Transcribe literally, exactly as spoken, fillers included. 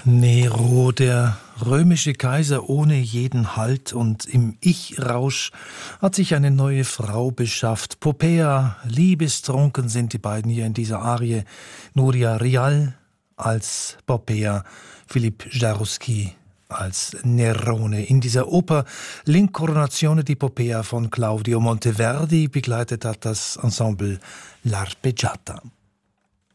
Nero, der römische Kaiser ohne jeden Halt und im Ich-Rausch, hat sich eine neue Frau beschafft. Poppaea, liebestrunken sind die beiden hier in dieser Arie. Nuria Rial als Poppaea, Philipp Jaruski als Nerone. In dieser Oper L'Incoronazione di Poppaea von Claudio Monteverdi begleitet hat das Ensemble L'Arpeggiata.